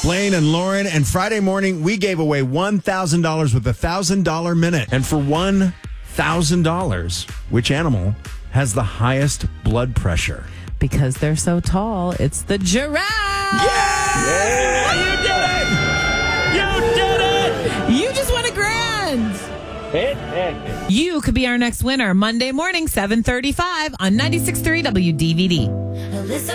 Blaine and Lauren. And Friday morning, we gave away $1,000 with a $1,000 minute. And for $1,000, which animal has the highest blood pressure? Because they're so tall, it's the giraffe. Yeah! You did it! You did it! You just won $1,000. Fantastic. You could be our next winner Monday morning, 7:35 on 96.3 WDVD.